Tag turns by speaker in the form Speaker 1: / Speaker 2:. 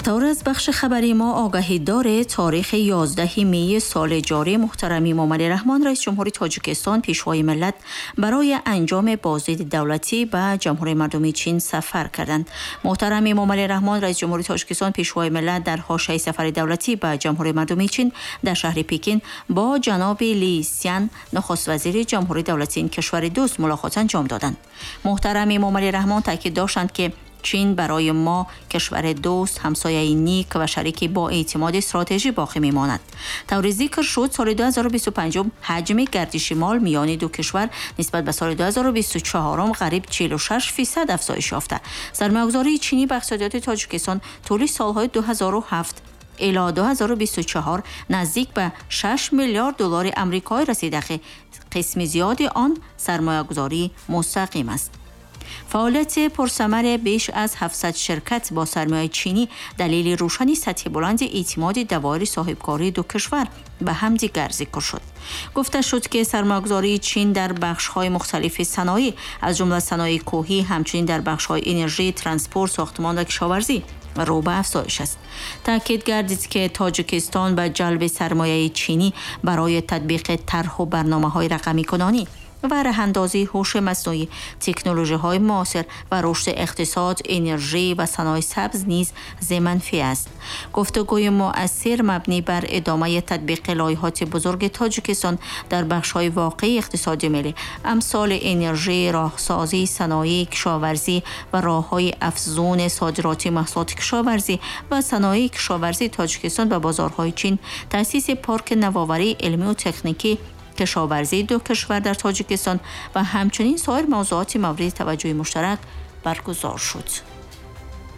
Speaker 1: طور از بخش خبری ما آگهی داره تاریخ 11 می سال جاری محترم امامعلی رحمان رئیس جمهوری تاجیکستان پیشوای ملت برای انجام بازدید دولتی به جمهوری مردمی چین سفر کردند. محترم امامعلی رحمان رئیس جمهوری تاجیکستان پیشوای ملت در حاشیه سفر دولتی به جمهوری مردمی چین در شهر پکین با جناب لی سیان نخست وزیر جمهوری دولتی این کشور دوست ملاقات انجام دادند. محترم امامعلی رحمان تاکید داشتند که چین برای ما کشور دوست، همسایه نیک و شریک با اعتماد استراتژی باقی میماند. طور ذکر شد سال 2025 حجم گردش مال میان دو کشور نسبت به سال 2024 قریب 46% افزایش یافته. سرمایه‌گذاری چینی به اقتصادیات تاجیکستان طول سالهای 2007 الی 2024 نزدیک به 6 میلیارد دلار آمریکایی رسیده که قسم زیادی آن سرمایه‌گذاری مستقیم است. فعالیت پرثمر بیش از 700 شرکت با سرمایه چینی دلیل روشنی سطح بلند اعتماد دوایر صاحبکاری دو کشور به همدیگر ذکر شد. گفته شد که سرمایه‌گذاری چین در بخش‌های مختلف صنایع از جمله صنایع کوهی همچنین در بخش‌های انرژی، ترانسپورت، ساختمان و کشاورزی رو به افزایش است. تاکید گردید که تاجیکستان به جلب سرمایه چینی برای تطبیق طرح و برنامه‌های رقمی کنانی و راه‌اندازی هوش مصنوعی، تکنولوژی‌های معاصر و رشد اقتصاد، انرژی و صنایع سبز نیز ضمنفی است. گفتگوی مؤثر مبنی بر ادامه تطبیق لایحات بزرگ تاجیکستان در بخش‌های واقعی اقتصادی ملی، امثال انرژی، راهسازی، صنایع کشاورزی و راه‌های افزون صادراتی محصولات کشاورزی و صنایع کشاورزی تاجیکستان به بازارهای چین، تأسیس پارک نوآوری علمی و تکنیکی کشاورزی دو کشور در تاجیکستان و همچنین سایر موضوعات مورد توجه مشترک برگزار شد.